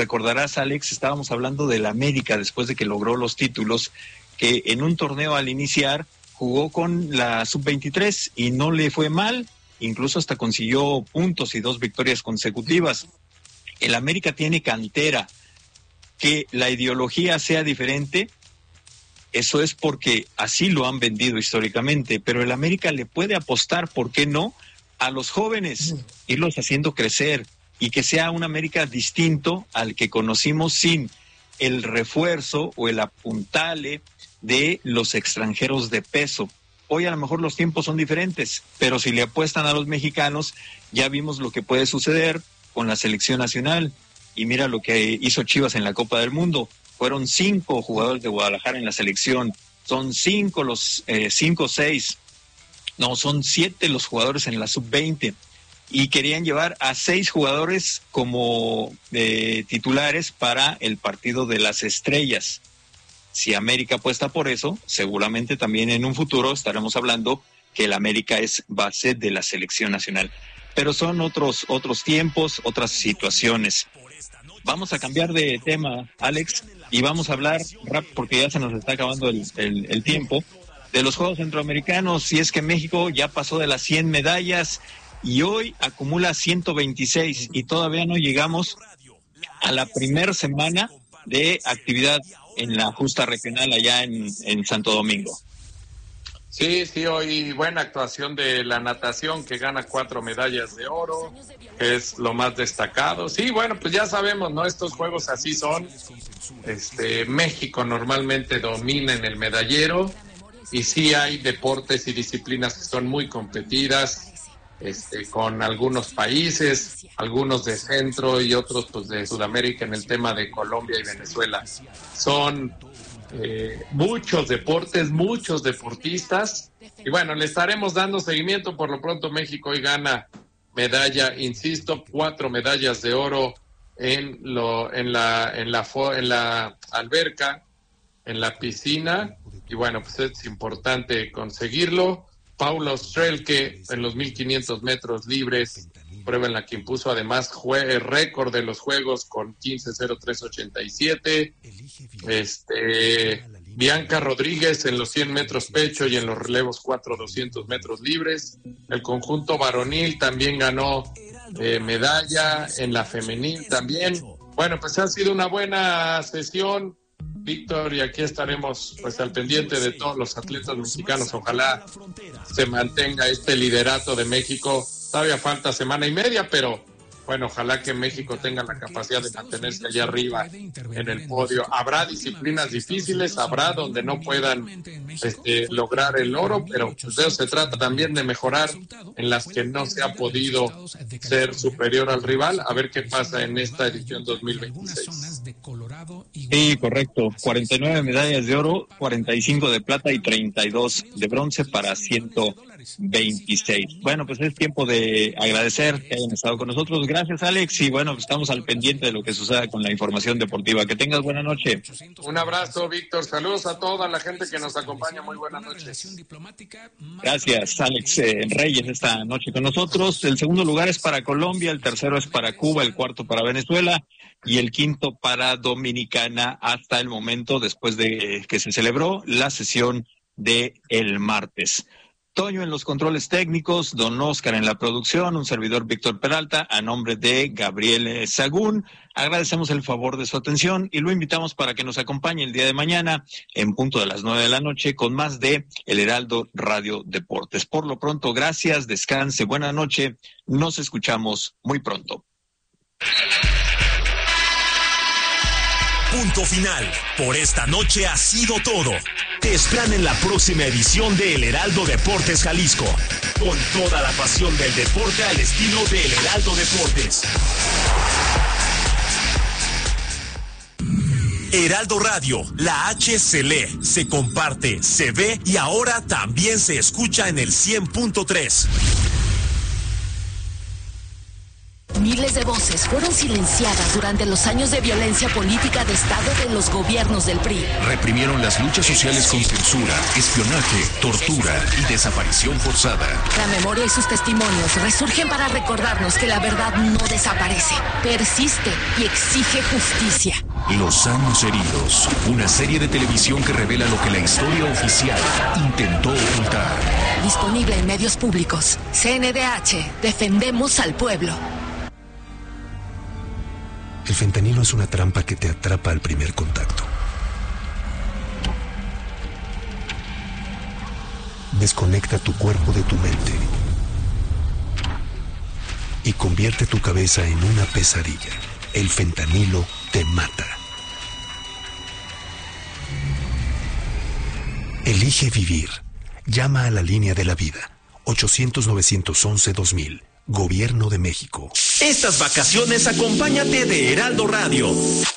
Recordarás, Alex, estábamos hablando del América después de que logró los títulos, que en un torneo al iniciar jugó con la sub-23 y no le fue mal, incluso hasta consiguió puntos y 2 victorias consecutivas. El América tiene cantera. Que la ideología sea diferente, eso es porque así lo han vendido históricamente, pero el América le puede apostar, ¿por qué no?, a los jóvenes, irlos haciendo crecer y que sea un América distinto al que conocimos sin el refuerzo o el apuntale de los extranjeros de peso. Hoy a lo mejor los tiempos son diferentes, pero si le apuestan a los mexicanos, ya vimos lo que puede suceder con la selección nacional. Y mira lo que hizo Chivas en la Copa del Mundo. Fueron 5 jugadores de Guadalajara en la selección. Son 5 los 5 o 6. No, son 7 los jugadores en la sub-20. Y querían llevar a 6 jugadores como titulares para el partido de las estrellas. Si América apuesta por eso, seguramente también en un futuro estaremos hablando que el América es base de la selección nacional. Pero son otros tiempos, otras situaciones. Vamos a cambiar de tema, Alex, y vamos a hablar, porque ya se nos está acabando el tiempo, de los Juegos Centroamericanos. Y es que México ya pasó de las 100 medallas y hoy acumula 126 y todavía no llegamos a la primera semana de actividad en la justa regional allá en Santo Domingo. Sí, hoy buena actuación de la natación, que gana 4 medallas de oro, que es lo más destacado. Sí, bueno, pues ya sabemos, ¿no? Estos juegos así son. México normalmente domina en el medallero y sí hay deportes y disciplinas que son muy competidas, con algunos países, algunos de Centro y otros pues de Sudamérica, en el tema de Colombia y Venezuela. Son muchos deportes, muchos deportistas, y bueno, le estaremos dando seguimiento. Por lo pronto México hoy gana medalla, insisto, 4 medallas de oro en la alberca, en la piscina, y bueno, pues es importante conseguirlo. Paula Strelke en los 1500 metros libres, prueba en la que impuso además récord de los Juegos con 15:03:87. Bianca Rodríguez en los 100 metros pecho y en los relevos 4/200 metros libres. El conjunto varonil también ganó medalla, en la femenil también. Bueno, pues ha sido una buena sesión, Víctor, y aquí estaremos pues al pendiente de todos los atletas mexicanos. Ojalá se mantenga este liderato de México. Todavía falta semana y media, pero bueno, ojalá que México tenga la capacidad de mantenerse allá arriba en el podio. Habrá disciplinas difíciles, habrá donde no puedan lograr el oro, pero pues de eso se trata también, de mejorar en las que no se ha podido ser superior al rival. A ver qué pasa en esta edición 2026. Sí, correcto. 49 medallas de oro, 45 de plata y 32 de bronce para 126. Bueno, pues es tiempo de agradecer que hayan estado con nosotros. Gracias, Alex, y bueno, pues estamos al pendiente de lo que suceda con la información deportiva. Que tengas buena noche. Un abrazo, Víctor. Saludos a toda la gente que nos acompaña. Muy buenas noches. Gracias, Alex Reyes, esta noche con nosotros. El segundo lugar es para Colombia, el tercero es para Cuba, el cuarto para Venezuela y el quinto para Dominicana hasta el momento, después de que se celebró la sesión de el martes. Toño en los controles técnicos, don Oscar en la producción, un servidor Víctor Peralta, a nombre de Gabriel Sagún. Agradecemos el favor de su atención y lo invitamos para que nos acompañe el día de mañana en punto de las 9 de la noche con más de El Heraldo Radio Deportes. Por lo pronto, gracias, descanse, buena noche, nos escuchamos muy pronto. Punto final. Por esta noche ha sido todo. Te esperan en la próxima edición de El Heraldo Deportes Jalisco, con toda la pasión del deporte al estilo de El Heraldo Deportes. Heraldo Radio, la H se lee, se comparte, se ve y ahora también se escucha en el 100.3. Miles de voces fueron silenciadas durante los años de violencia política de Estado de los gobiernos del PRI. Reprimieron las luchas sociales con censura, espionaje, tortura y desaparición forzada. La memoria y sus testimonios resurgen para recordarnos que la verdad no desaparece, persiste y exige justicia. Los años heridos, una serie de televisión que revela lo que la historia oficial intentó ocultar. Disponible en medios públicos. CNDH, defendemos al pueblo. El fentanilo es una trampa que te atrapa al primer contacto. Desconecta tu cuerpo de tu mente y convierte tu cabeza en una pesadilla. El fentanilo te mata. Elige vivir. Llama a la línea de la vida. 800-911-2000. Gobierno de México. Estas vacaciones acompáñate de Heraldo Radio.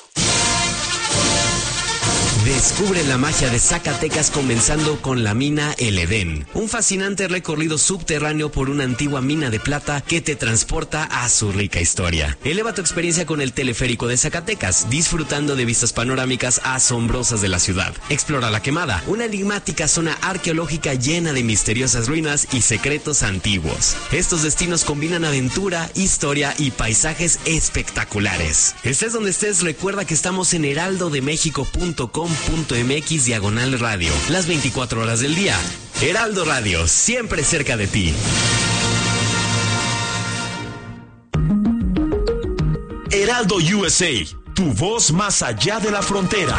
Descubre la magia de Zacatecas comenzando con la mina El Edén, un fascinante recorrido subterráneo por una antigua mina de plata que te transporta a su rica historia. Eleva tu experiencia con el teleférico de Zacatecas, disfrutando de vistas panorámicas asombrosas de la ciudad. Explora La Quemada, una enigmática zona arqueológica llena de misteriosas ruinas y secretos antiguos. Estos destinos combinan aventura, historia y paisajes espectaculares. Estés donde estés, recuerda que estamos en heraldodemexico.com.mx/radio, las 24 horas del día. Heraldo Radio, siempre cerca de ti. Heraldo USA, tu voz más allá de la frontera.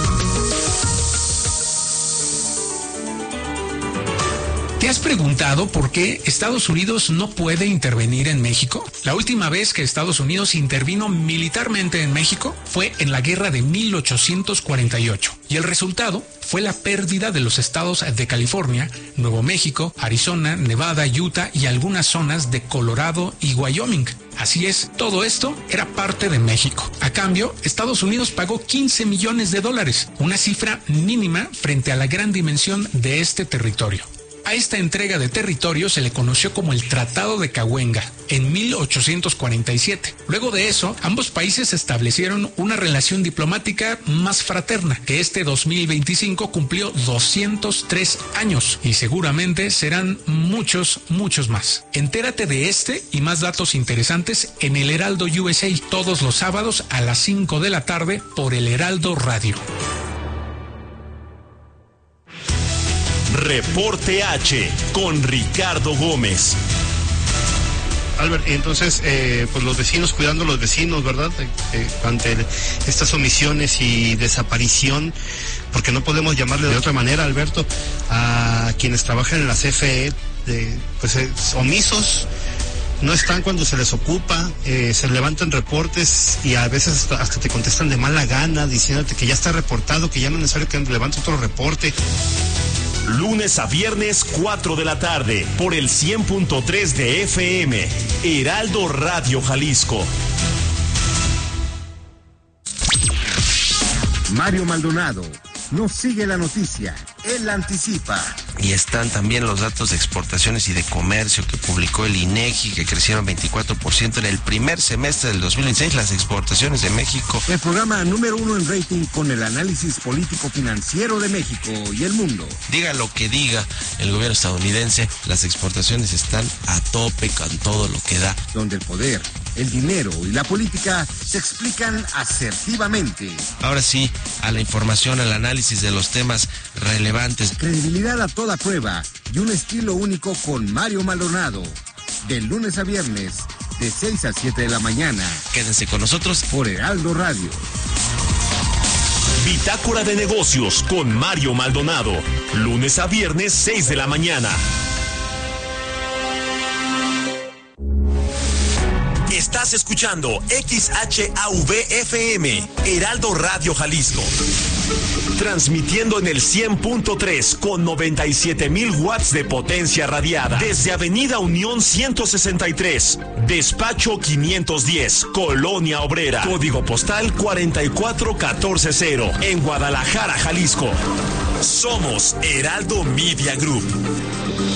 ¿Te has preguntado por qué Estados Unidos no puede intervenir en México? La última vez que Estados Unidos intervino militarmente en México fue en la guerra de 1848 y el resultado fue la pérdida de los estados de California, Nuevo México, Arizona, Nevada, Utah y algunas zonas de Colorado y Wyoming. Así es, todo esto era parte de México. A cambio, Estados Unidos pagó $15 millones, una cifra mínima frente a la gran dimensión de este territorio. A esta entrega de territorio se le conoció como el Tratado de Cahuenga en 1847. Luego de eso, ambos países establecieron una relación diplomática más fraterna, que este 2025 cumplió 203 años y seguramente serán muchos más. Entérate de este y más datos interesantes en el Heraldo USA todos los sábados a las 5 de la tarde por el Heraldo Radio. Reporte H con Ricardo Gómez. Albert, entonces, pues los vecinos cuidando a los vecinos, ¿verdad? Ante estas omisiones y desaparición, porque no podemos llamarle de otra manera, Alberto, a quienes trabajan en la CFE, omisos, no están cuando se les ocupa, se levantan reportes y a veces hasta te contestan de mala gana, diciéndote que ya está reportado, que ya no es necesario que levante otro reporte. Lunes a viernes, 4 de la tarde, por el 100.3 de FM, Heraldo Radio Jalisco. Mario Maldonado nos sigue la noticia, él la anticipa. Y están también los datos de exportaciones y de comercio que publicó el INEGI, que crecieron 24% en el primer semestre del 2016, las exportaciones de México. El programa número 1 en rating con el análisis político-financiero de México y el mundo. Diga lo que diga el gobierno estadounidense, las exportaciones están a tope con todo lo que da. Donde el poder, el dinero y la política se explican asertivamente. Ahora sí, a la información, al análisis de los temas relevantes. Credibilidad a toda prueba y un estilo único con Mario Maldonado. De lunes a viernes, de 6 a 7 de la mañana. Quédense con nosotros por Heraldo Radio. Bitácora de negocios con Mario Maldonado. Lunes a viernes, 6 de la mañana. Estás escuchando XHAV-FM, Heraldo Radio Jalisco. Transmitiendo en el 100.3 con 97,000 watts de potencia radiada. Desde Avenida Unión 163, Despacho 510, Colonia Obrera. Código postal 44140, en Guadalajara, Jalisco. Somos Heraldo Media Group.